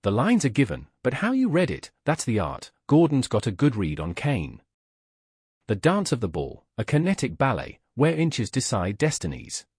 The lines are given, but how you read it, that's the art. Gordon's got a good read on Kane. The Dance of the Ball, a kinetic ballet, where inches decide destinies.